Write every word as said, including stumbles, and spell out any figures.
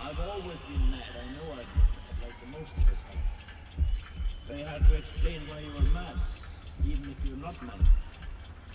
I've always been mad. I know I've been, like the most of us have. Very hard to explain why you were mad, even if you're not mad.